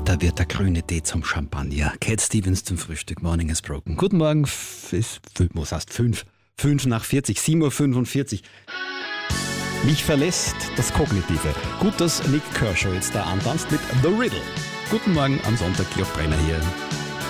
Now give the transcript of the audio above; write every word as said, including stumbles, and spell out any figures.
Da wird der grüne Tee zum Champagner. Cat Stevens zum Frühstück. Morning is broken. Guten Morgen. F- ist, was heißt fünf? Fünf nach vierzig. sieben Uhr fünfundvierzig. Mich verlässt das Kognitive. Gut, dass Nick Kershaw jetzt da antanzt mit The Riddle. Guten Morgen am Sonntag. Georg Brenner hier.